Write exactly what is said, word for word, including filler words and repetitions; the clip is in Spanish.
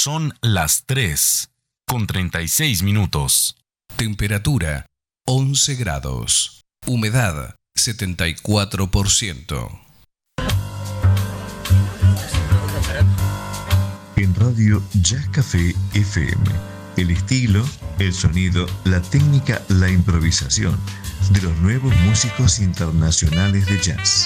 Son las tres con treinta y seis minutos. Temperatura once grados. Humedad setenta y cuatro por ciento. En Radio Jazz Café F M, el estilo, el sonido, la técnica, la improvisación de los nuevos músicos internacionales de jazz.